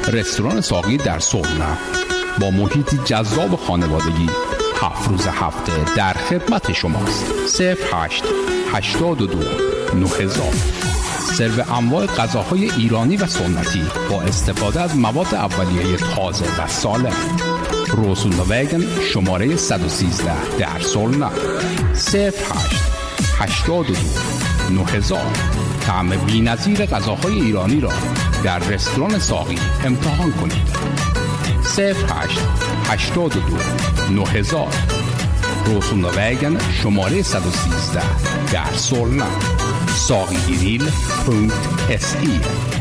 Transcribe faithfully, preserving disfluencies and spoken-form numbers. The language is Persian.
رستوران ساقی در سولنا با محیطی جذاب خانوادگی هفت روز هفته در خدمت شماست. صفر هشت هشتاد و دو نه هزار. سرو انواع غذاهای ایرانی و سنتی با استفاده از مواد اولیه تازه و سالم. روسولا وگن شماره صد و سیزده در سولنا. صفر هشت هشتاد و دو نه هزار. طعم بی‌نظیر غذاهای ایرانی را در رستوران ساقی امتحان کنید. صفر هشت هشتاد و دو نه هزار. روسولا وگن شماره صد و سیزده در سولنا. ساقی گریل پونکت اس ای